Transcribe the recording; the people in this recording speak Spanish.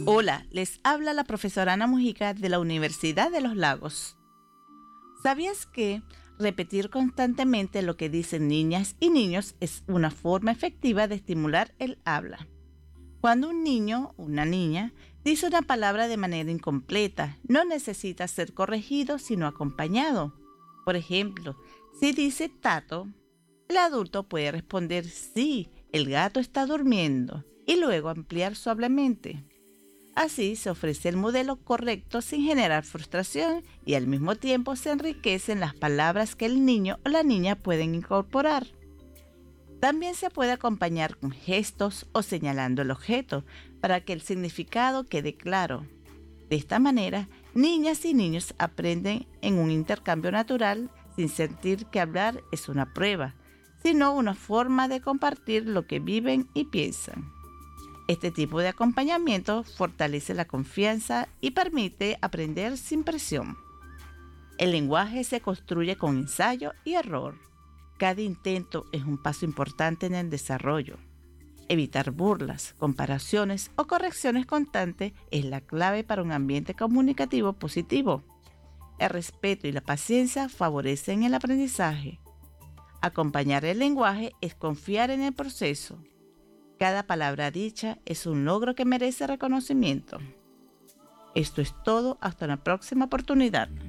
Hola, les habla la profesora Ana Mujica de la Universidad de los Lagos. ¿Sabías que repetir constantemente lo que dicen niñas y niños es una forma efectiva de estimular el habla? Cuando un niño o una niña dice una palabra de manera incompleta, no necesita ser corregido sino acompañado. Por ejemplo, si dice tato, el adulto puede responder sí, el gato está durmiendo y luego ampliar suavemente. Así se ofrece el modelo correcto sin generar frustración y al mismo tiempo se enriquecen las palabras que el niño o la niña pueden incorporar. También se puede acompañar con gestos o señalando el objeto para que el significado quede claro. De esta manera, niñas y niños aprenden en un intercambio natural sin sentir que hablar es una prueba, sino una forma de compartir lo que viven y piensan. Este tipo de acompañamiento fortalece la confianza y permite aprender sin presión. El lenguaje se construye con ensayo y error. Cada intento es un paso importante en el desarrollo. Evitar burlas, comparaciones o correcciones constantes es la clave para un ambiente comunicativo positivo. El respeto y la paciencia favorecen el aprendizaje. Acompañar el lenguaje es confiar en el proceso. Cada palabra dicha es un logro que merece reconocimiento. Esto es todo, hasta una próxima oportunidad.